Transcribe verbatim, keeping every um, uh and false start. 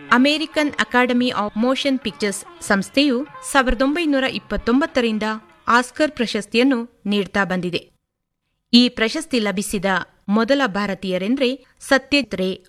American academy of motion pictures ಸಂಸ್ಥೆಯು ಸಾವಿರದ ಒಂಬೈನೂರ ಇಪ್ಪತ್ತೊಂಬತ್ತರಿಂದ ಆಸ್ಕರ್ ಪ್ರಶಸ್ತಿಯನ್ನು ನೀಡ್ತಾ ಬಂದಿದೆ. ಈ ಪ್ರಶಸ್ತಿ ಲಭಿಸಿದ ಮೊದಲ ಭಾರತೀಯರೆಂದರೆ ಸತ್ಯಜಿತ್ ರೇ